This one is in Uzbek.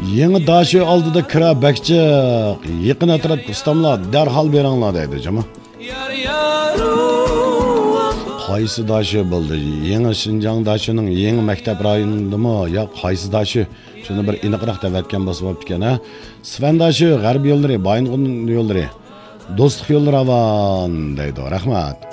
Yangi daşı oldida kira bakchiq. Yaqin atrof ustamlar darhol beringlar deydi, jama. Qaysi daşı bo'ldi? Yangi Şinjan daşının yangi maktab rayonidami yo qaysi daşı? Shuni bir aniqroq deb aytgan bo'lsa bo'pti ekan, ha. Sven daşı g'arb yo'llari, Baying'un yo'llari, do'stlik yo'llari avan deydi. Rahmat.